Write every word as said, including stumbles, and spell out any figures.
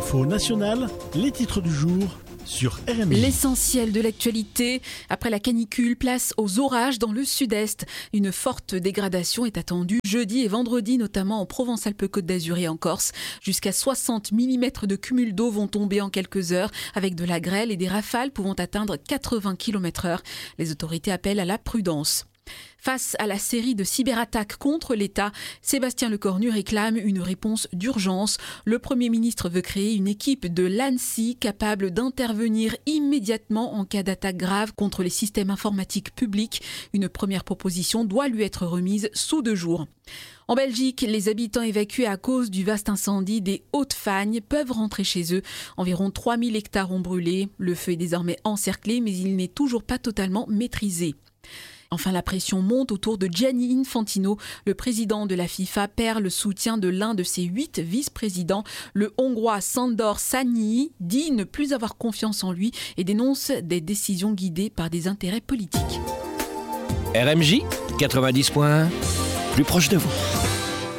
L'info nationale, les titres du jour sur R M J. L'essentiel de l'actualité, après la canicule, place aux orages dans le sud-est. Une forte dégradation est attendue jeudi et vendredi, notamment en Provence-Alpes-Côte d'Azur et en Corse. Jusqu'à soixante millimètres de cumul d'eau vont tomber en quelques heures, avec de la grêle et des rafales pouvant atteindre quatre-vingts kilomètres heure. Les autorités appellent à la prudence. Face à la série de cyberattaques contre l'État, Sébastien Lecornu réclame une réponse d'urgence. Le Premier ministre veut créer une équipe de l'ANSSI capable d'intervenir immédiatement en cas d'attaque grave contre les systèmes informatiques publics. Une première proposition doit lui être remise sous deux jours. En Belgique, les habitants évacués à cause du vaste incendie des Hautes-Fagnes peuvent rentrer chez eux. Environ trois mille hectares ont brûlé. Le feu est désormais encerclé, mais il n'est toujours pas totalement maîtrisé. Enfin, la pression monte autour de Gianni Infantino. Le président de la FIFA perd le soutien de l'un de ses huit vice-présidents. Le Hongrois Sándor Szányi dit ne plus avoir confiance en lui et dénonce des décisions guidées par des intérêts politiques. R M J quatre-vingt-dix point un, plus proche de vous.